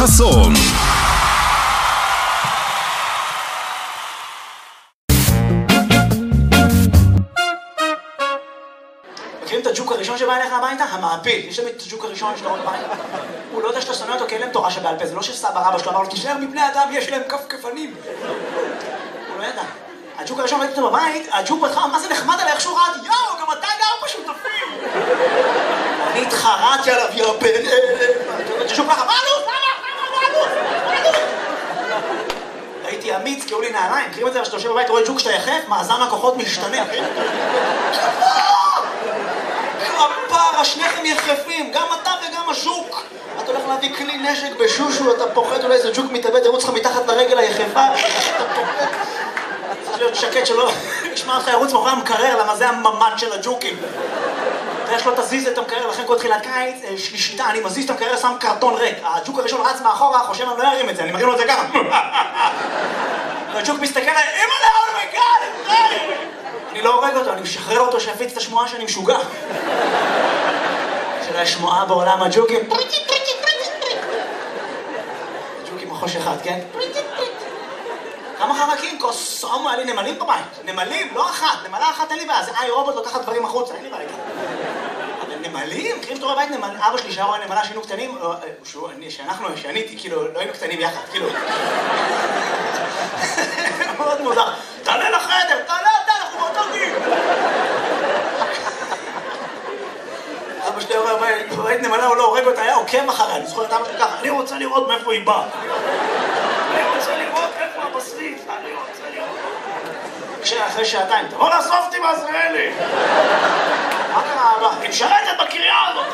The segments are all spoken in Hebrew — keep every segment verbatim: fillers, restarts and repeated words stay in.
חסון. מכירים את הג'וק הראשון שבא אליך הביתה? המעפיל. יש שם את הג'וק הראשון שלו בבית. הוא לא יודע שאתה שונא אותו כי אין להם תורה שבעל פה. זה לא שסבא רבא שלו אמר לו, תישאר מבני אדם, יש להם כפכפנים. הוא לא ידע. הג'וק הראשון ראיתי אותו בבית, הג'וק בהתחלה, מה זה נחמד עליי, איך שהוא רעד, יאו, גם אתה גר בשותפים. אני התחרעתי עליו, יא בן אלה. הג'וק ככה, מה עלו? הייתי אמיץ, קראו לי נעליים. מכירים את זה, כשאתה יושב בבית, רואה ג'וק שאתה יחף, מאזן הכוחות משתנה. כפרה, שניכם יחפים, גם אתה וגם הז'וק. אתה הולך להביא כלי נשק בשושו, אתה פוחד, אולי איזה ג'וק מתאבד, ירוץ לך מתחת לרגל היחפה, אתה פוחד. צריך להיות שקט שלא ישמע אותך ירוץ מאחורי המקרר, למה זה הממד של הג'וקים. יש לו תזיז את המקרר, לכן כל תחילת קיץ, שלישיתה, אני מזיז את המקרר, שם קרטון ריק. הג'וק הראשון רץ מאחורה, חושב אני לא ארים את זה, אני מרים לו את זה ככה. והג'וק מסתכל עליי, אימא'לה, אומייגאד, אני לא הורג אותו, אני משחרר אותו שיפיץ את השמועה שאני משוגע. של השמועה בעולם הג'וקים. הג'וקים מחוש אחד, כן? כמה חרקים? קוסומו, היה לי נמלים בבית. נמלים, לא אחת. נמלה אחת אין לי בעיה. זה איי רובוט לוקחת דברים החוצה, אין לי בעיה. אבל נמלים? מכירים שתורה בבית נמלים? אבא שלי שהיה רואה נמלה שהיינו קטנים, שאנחנו, שאני הייתי, כאילו, לא היינו קטנים יחד, כאילו. מאוד מוזר. תעלה לחדר, תעלה אתה, אנחנו באותו גיל. אבא שלי אומר, בבית נמלה הוא לא הורג אותה, היה עוקב אחריי. אני זוכר את אבא שלי ככה, אני רוצה לראות מאיפה היא באה. אני רוצה לראות איפה הבשריף, אני רוצה לראות. כשאחרי שעתיים, תבוא לאסוף אותי בעזריאלי. מה קרה אבא? היא משרתת בקריאה הזאת.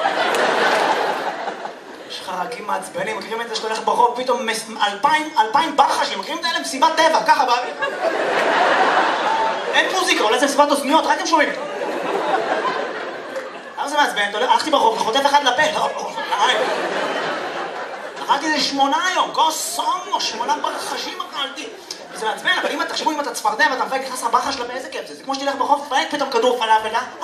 יש חרקים מעצבנים, מכירים את זה שאתה הולך ברחוב, פתאום אלפיים, אלפיים ברחשים, מכירים את האלה? מסיבת טבע, ככה באוויר. אין מוזיקה, אולי זה מסיבת אוזניות, רק הם שומעים. למה זה מעצבן? הלכתי ברחוב, חוטף אחד לפה. אכלתי איזה שמונה היום, קוסומו, שמונה ברחשים אכלתי. זה מעצבן, אבל אם תחשבו אם אתה צפרדע ואתה מפייק נכנס לברחה שלה באיזה כיף זה. זה כמו שתלך ברחוב, תפייק פתאום כדור פלאפל, אה?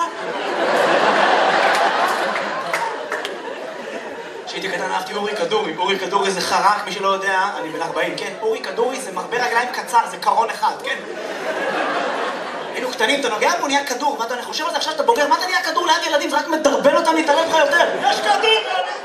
כשהייתי קטן אהבתי אורי כדורי. אורי כדורי זה חרק, מי שלא יודע, אני בן ארבעים, כן? אורי כדורי זה מרבה רגליים קצר, זה קרון אחד, כן? היינו קטנים, אתה נוגע בו, נהיה כדור, מה אתה חושב על זה עכשיו שאתה בוגר? מה אתה נהיה כדור ליד ילדים? זה רק מדרבל אותם להתערב לך יותר. יש כדור!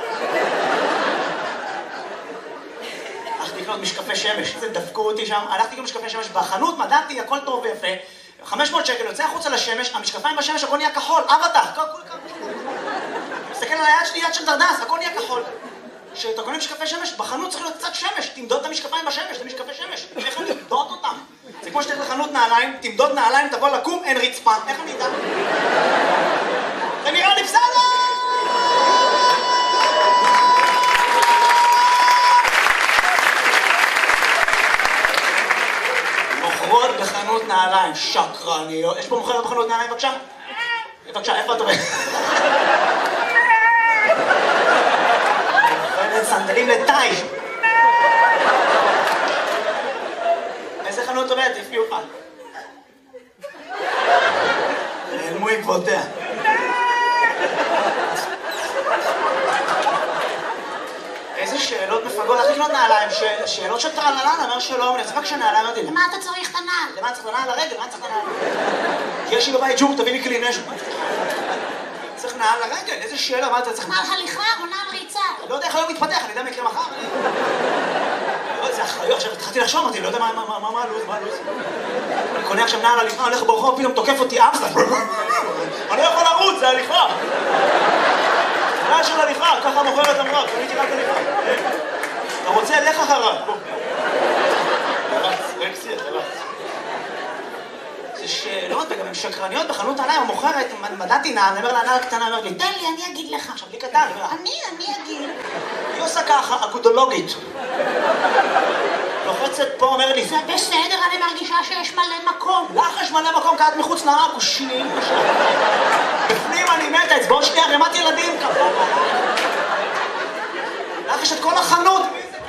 הלכתי לקנות משקפי שמש, זה דפקו אותי שם, הלכתי לקנות משקפי שמש בחנות, מדעתי, הכל טוב ויפה, חמש מאות שקל, יוצא החוצה לשמש, המשקפיים בשמש, הכל נהיה כחול, אבטח, הכל כחול. מסתכל על היד שלי, יד של דרדס, הכל נהיה כחול. כשאתה קונה משקפי שמש, בחנות צריך להיות קצת שמש, תמדוד את המשקפיים בשמש, זה משקפי שמש, איך אני אמדוד אותם? זה כמו שתלך לחנות נעליים, תמדוד נעליים, תבוא לקום, אין רצפה, איך אני אדע? זה נראה לי בסדר! מוכרות בחנות נעליים, שקרניות. יש פה מוכרת בחנות נעליים, בבקשה? בבקשה, איפה את עובדת? מוכרת סנדלים לטאי. איזה חנות עובדת? לפי אוכל. נעלמו עקבותיה. איזה שאלות מפגות, איך לקנות נעליים? שאלות של טרללן, אומר שלום, אני צריך שנעליים אותי. למה אתה צריך את הנעל? למה אני צריך את הנעל לרגל? למה אני צריך את הנעל? יש לי בבית ג'וק, תביא לי כלי נשק. צריך נעל לרגל, איזה שאלה, מה אתה צריך? נעל הליכה או נעל ריצה? אני לא יודע איך היום מתפתח, אני יודע מה יקרה מחר. זה אחריות, עכשיו התחלתי לחשוב, אמרתי, לא יודע מה הלו"ז, מה הלו"ז. אני קונה עכשיו נעל הליכה, הולך ברחוב, פתאום תוקף אותי אמסטר. אני לא יכול לרוץ, זה הליכה. נעל של הליכה, ככה מוכרת אמרה, קניתי רק הליכה. אתה רוצה, לך אחריו. זה שאלות, וגם הן שקרניות בחנות עליי, המוכרת, מדעתי נעל, אני אומר לה, נעל קטנה, אומר לי, תן לי, אני אגיד לך. עכשיו, לי קטן, אני, אני אגיד. היא עושה ככה, אגודולוגית. לוחצת פה, אומר לי, זה בסדר, אני מרגישה שיש מלא מקום. לך יש מלא מקום, כי את מחוץ לעכושים. בפנים אני מתה, אצבעות שנייה, רמת ילדים, כפה. לך יש את כל החנות.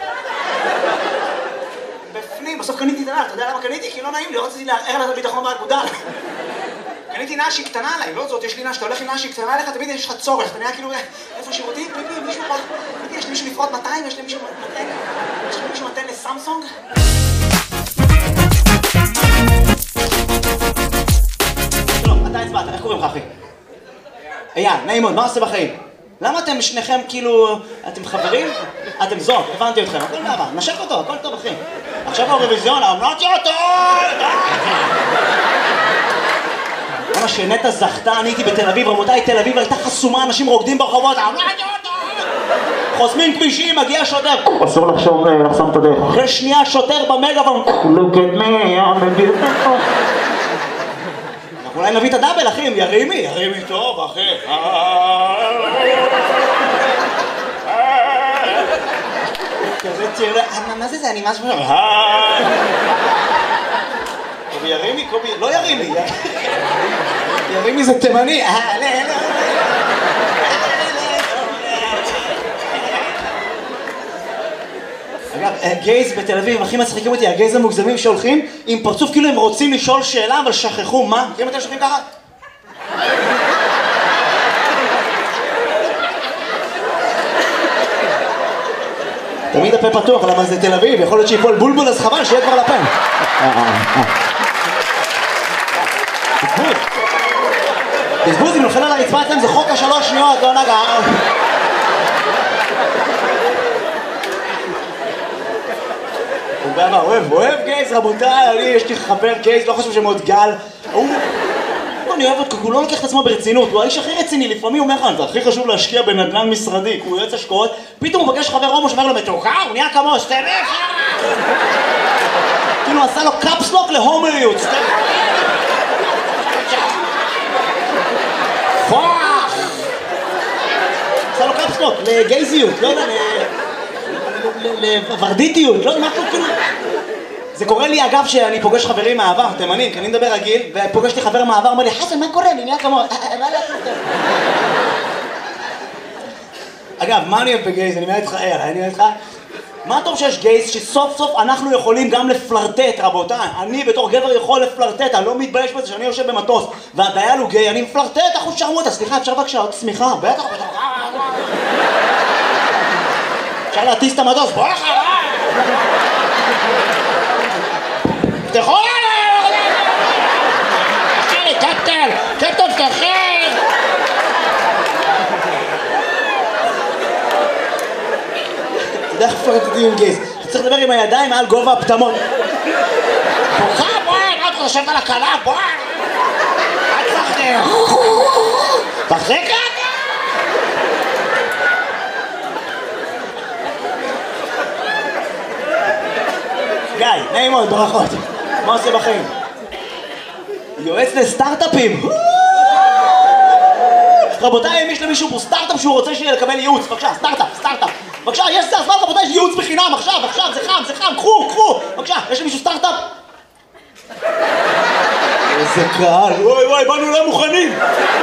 בפנים, בסוף קניתי את הנעל, אתה יודע למה קניתי? כי לא נעים לי, לא רציתי לערער לה את הביטחון באגודה. קניתי נעל שהיא קטנה עליי, לא זאת, יש לי נעל שאתה הולך עם נעל שהיא קטנה עליך, תמיד יש לך צורך, אתה נראה כאילו, איפה שירותים? פיפי, מישהו פה, פיפי, יש לי מישהו לפרוט מאתיים, יש לי מישהו מאתיים. סמסונג? שלום, אתה הצבעת, איך קוראים לך אחי? אייל, נעים מאוד, מה עושה בחיים? למה אתם שניכם כאילו... אתם חברים? אתם זוג, הבנתי אתכם, הכל מעבר, נשק אותו, הכל טוב אחי. עכשיו האירוויזיון, אמרתי אותו! למה שנטע זכתה, אני הייתי בתל אביב, רבותיי, תל אביב הייתה חסומה, אנשים רוקדים ברחובות, אמרתי אותו! חוסמים כבישים, מגיע שוטר, אסור לחשוב, לחסום את הדרך. אחרי שנייה שוטר במגאפון, look at me, I'm a beautiful. אולי נביא את הדאבל, אחי, ירימי, ירימי טוב, אחי. כזה תראה, מה זה זה? אני משהו... קובי ירימי? קובי... לא ירימי. ירימי זה תימני. אגב, גייז בתל אביב, הכי מצחיקים אותי, הגייז המוגזמים שהולכים עם פרצוף כאילו הם רוצים לשאול שאלה, אבל שכחו, מה? מכירים אתם שולחים ככה? תמיד הפה פתוח, למה זה תל אביב, יכול להיות שיפול בולבול, אז חבל שיהיה כבר לפה. בזבוז. בזבוז, אם נופל על הרצפה אתם, זה חוק השלוש שניות, לא נגע. הוא אוהב, אוהב גייז, רבותיי, אני, יש לי חבר גייז, לא חושב שמאוד גל. הוא... אני אוהב אותו, הוא לא לוקח את עצמו ברצינות, הוא האיש הכי רציני, לפעמים הוא אומר לך, זה הכי חשוב להשקיע בנדל"ן משרדי, הוא יועץ השקעות, פתאום הוא פגש חבר הומו שאומר לו, מתוקה, הוא נהיה כמו, סטרף! כאילו עשה לו קאפסלוק להומריות, סטרף! פוח! עשה לו קאפסלוק לגייזיות, לא יודע, לוורדיטיות, לא יודע, משהו כאילו... זה קורה לי אגב שאני פוגש חברים מהעבר, תימנים, כי אני מדבר רגיל, ופוגש לי חבר מהעבר, אומר לי, חסן, מה קורה? אני נהיה כמו... מה לעשות? אגב, מה אני אוהב בגייז? אני מעט לך, אני מעט לך. מה טוב שיש גייז שסוף סוף אנחנו יכולים גם לפלרטט, רבותיי. אני בתור גבר יכול לפלרטט, אני לא מתבייש בזה שאני יושב במטוס, והדייל הוא גיי, אני מפלרטט, אחוז שרמוטה, סליחה, אפשר בבקשה עוד סמיכה, בטח, בטח. אפשר להטיס את המטוס, בוא לך, תחול עליי! תחשי לי, קפטן! קפטן, תחי! אתה יודע איך פרטטים עם גייז? אתה צריך לדבר עם הידיים מעל גובה הפטמון. בוכה, בואי! מה אתה חושבת על הקלה? בואי! אל תפחדי! תחזיקה? גיא, נעים מאוד, ברכות. מה עושה בחיים? יועץ לסטארט-אפים. רבותיי, אם יש למישהו פה סטארט-אפ שהוא רוצה לקבל ייעוץ, בבקשה, סטארט-אפ, סטארט-אפ. בבקשה, יש זה הזמן, רבותיי, יש ייעוץ בחינם, עכשיו, עכשיו, זה חם, זה חם, קחו, קחו. בבקשה, יש למישהו סטארט-אפ? איזה קהל, וואי וואי, באנו לא מוכנים.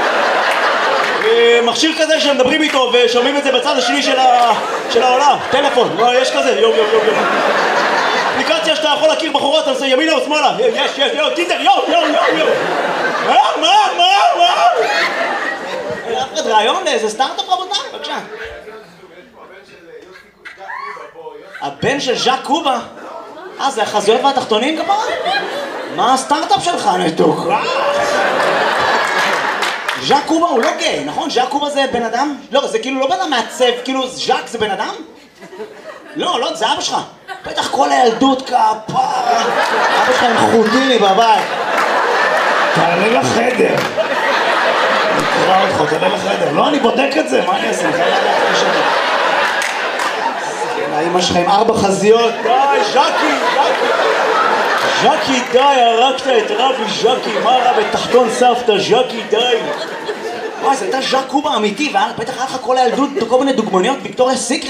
מכשיר כזה שמדברים איתו ושומעים את זה בצד השני של העולם. טלפון, יש כזה, יום יום יום יום. אפליקציה שאתה יכול להכיר בחורות, אתה עושה ימינה או שמאלה. יש, יש, יו, טינדר, יו, יו, יו, יו. מה, מה, מה, מה? אף אחד רעיון לאיזה סטארט-אפ רבותיי? בבקשה. הבן של ז'אק קובה? אה, זה החזויות והתחתונים כפרה? מה הסטארט-אפ שלך, נתוקה? ז'אק קובה הוא לא גיי, נכון? ז'אק קובה זה בן אדם? לא, זה כאילו לא בן אדם מעצב, כאילו ז'אק זה בן אדם? לא, לא, זה אבא שלך. בטח כל הילדות כפרה. אבא שלך עם חוטיני בבית. תעלה לחדר. נקרא אותך, תעלה לחדר. לא, אני בודק את זה, מה אני אעשה? האמא שלך עם ארבע חזיות. די, ז'קי, ז'קי. ז'קי, די, הרגת את רבי ז'קי. מה רע בתחתון סבתא, ז'קי, די. וואי, זה הייתה ז'אק קובה אמיתי, ובטח היה לך כל הילדות כל מיני דוגמניות, ויקטוריה סיקרט.